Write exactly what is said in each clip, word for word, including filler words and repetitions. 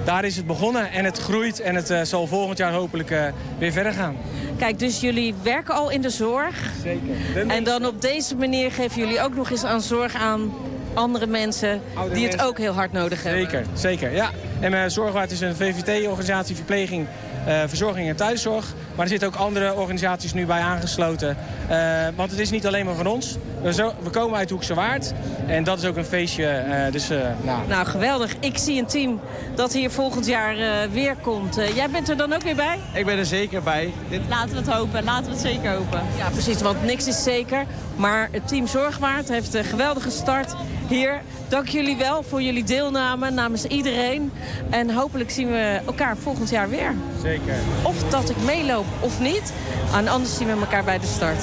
daar is het begonnen en het groeit en het uh, zal volgend jaar hopelijk uh, weer verder gaan. Kijk, dus jullie werken al in de zorg. Zeker. En dan op deze manier geven jullie ook nog eens aan zorg aan andere mensen Oudere die het mensen. ook heel hard nodig hebben. Zeker, zeker, ja. En uh, Zorgwaard is een V V T-organisatie verpleging, uh, verzorging en thuiszorg. Maar er zitten ook andere organisaties nu bij aangesloten. Uh, want het is niet alleen maar van ons. We, zo, we komen uit Hoekse Waard. En dat is ook een feestje. Uh, dus, uh, nou. nou, geweldig. Ik zie een team dat hier volgend jaar uh, weer komt. Uh, jij bent er dan ook weer bij? Ik ben er zeker bij. Dit... Laten we het hopen. Laten we het zeker hopen. Ja, precies. Want niks is zeker. Maar het team Zorgwaard heeft een geweldige start hier. Dank jullie wel voor jullie deelname namens iedereen. En hopelijk zien we elkaar volgend jaar weer. Zeker. Of dat ik meeloop of niet. En anders zien we elkaar bij de start.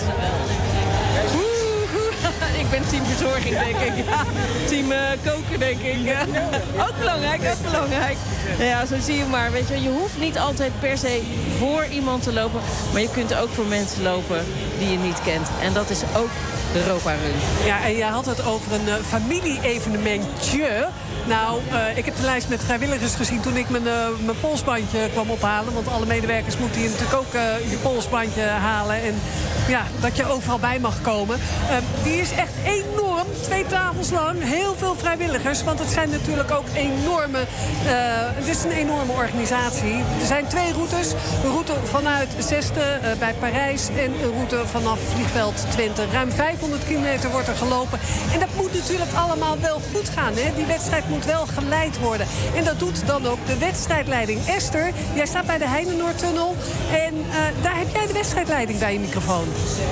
Ik ben team verzorging, denk ik. Ja, team uh, koken, denk ik. Ja. Ook belangrijk, ook belangrijk. Ja, zo zie je maar. Weet je, je hoeft niet altijd per se voor iemand te lopen. Maar je kunt ook voor mensen lopen die je niet kent. En dat is ook de Europa Run. Ja, en jij had het over een uh, familie-evenementje. Nou, uh, ik heb de lijst met vrijwilligers gezien toen ik mijn, uh, mijn polsbandje kwam ophalen. Want alle medewerkers moeten hier natuurlijk ook uh, je polsbandje halen. En ja, dat je overal bij mag komen. Uh, die is echt enorm. Twee tafels lang. Heel veel vrijwilligers. Want het zijn natuurlijk ook enorme... Uh, het is een enorme organisatie. Er zijn twee routes. Een route vanuit Zeste uh, bij Parijs. En een route vanaf vliegveld Twente. Ruim vijfhonderd kilometer wordt er gelopen. En dat moet natuurlijk allemaal wel goed gaan. Hè? Die wedstrijd moet wel geleid worden. En dat doet dan ook de wedstrijdleiding. Esther, jij staat bij de Heinenoordtunnel. En uh, daar heb jij de wedstrijdleiding bij je microfoon.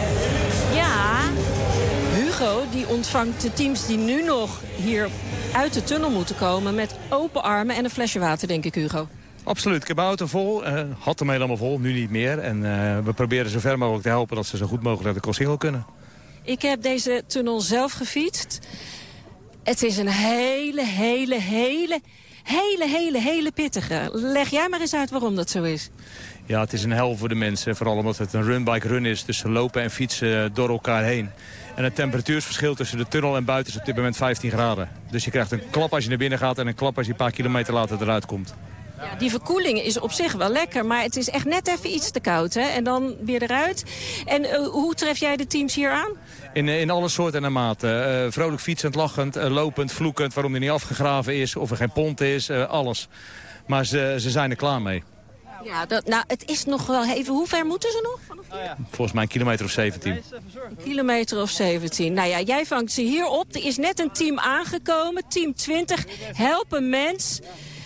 Ja, Hugo die ontvangt de teams die nu nog hier uit de tunnel moeten komen met open armen en een flesje water, denk ik, Hugo. Absoluut. Ik heb mijn auto vol. Uh, had hem helemaal vol, nu niet meer. En uh, we proberen zo ver mogelijk te helpen dat ze zo goed mogelijk naar de Koolsingel kunnen. Ik heb deze tunnel zelf gefietst. Het is een hele, hele, hele, hele, hele, hele pittige. Leg jij maar eens uit waarom dat zo is. Ja, het is een hel voor de mensen. Vooral omdat het een run-bike-run is. Dus ze lopen en fietsen door elkaar heen. En het temperatuursverschil tussen de tunnel en buiten is op dit moment vijftien graden. Dus je krijgt een klap als je naar binnen gaat en een klap als je een paar kilometer later eruit komt. Ja, die verkoeling is op zich wel lekker, maar het is echt net even iets te koud. Hè? En dan weer eruit. En uh, hoe tref jij de teams hier aan? In, in alle soorten en maten. Uh, vrolijk fietsend, lachend, uh, lopend, vloekend. Waarom die niet afgegraven is, of er geen pont is, uh, alles. Maar ze, ze zijn er klaar mee. Ja, dat, nou, het is nog wel even... Hoe ver moeten ze nog? Vanaf hier? Volgens mij een kilometer of zeventien. Een kilometer of zeventien. Nou ja, jij vangt ze hier op. Er is net een team aangekomen. Team twintig. Help een mens.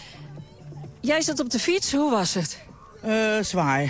Jij zat op de fiets. Hoe was het? Uh, zwaar.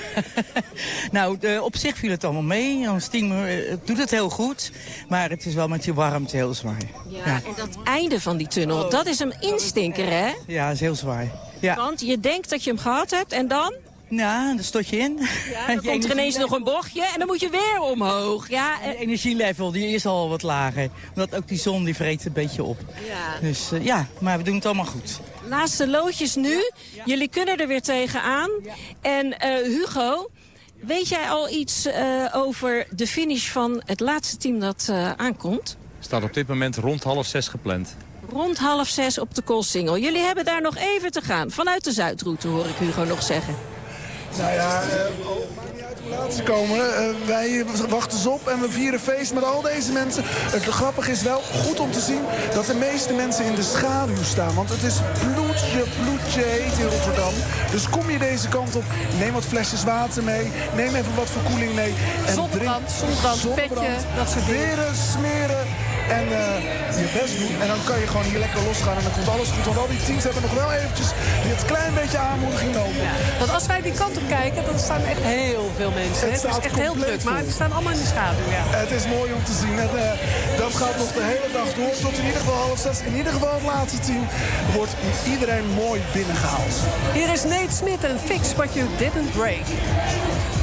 nou, de, op zich viel het allemaal mee. Ons team uh, doet het heel goed. Maar het is wel met die warmte heel zwaar. Ja, ja. En dat einde van die tunnel, dat is een instinker, hè? Ja, is heel zwaar. Ja. Want je denkt dat je hem gehad hebt en dan? Ja, dan stort je in. Ja, dan komt er ineens nog een bochtje en dan moet je weer omhoog. Ja, en de energielevel die is al wat lager. Omdat ook die zon die vreet een beetje op. Ja. Dus uh, ja, maar we doen het allemaal goed. Laatste loodjes nu. Jullie kunnen er weer tegenaan. En uh, Hugo, weet jij al iets uh, over de finish van het laatste team dat uh, aankomt? Staat op dit moment rond half zes gepland. Rond half zes op de Koolsingel. Jullie hebben daar nog even te gaan. Vanuit de Zuidroute hoor ik Hugo nog zeggen. Nou ja, uh, laat ze komen. Uh, wij wachten ze op en we vieren feest met al deze mensen. Het grappige is wel goed om te zien dat de meeste mensen in de schaduw staan. Want het is bloedje, bloedje heet in Rotterdam. Dus kom je deze kant op, neem wat flesjes water mee. Neem even wat verkoeling mee. En zonnebrand, zonnebrand, zonnebrand, petje, dat soort dingen. Weren, smeren. En uh, je best doen. En dan kan je gewoon hier lekker losgaan en dan komt alles goed. Want al die teams hebben nog wel eventjes dit klein beetje aanmoediging nodig. Ja. Want als wij die kant op kijken, dan staan echt heel veel mensen. Het, het is echt heel druk, maar we staan allemaal in de schaduw. Ja. Het is mooi om te zien. En, uh, dat gaat nog de hele dag door. Tot in ieder geval half zes. In ieder geval het laatste team wordt iedereen mooi binnengehaald. Hier is Nate Smith en Fix What You Didn't Break.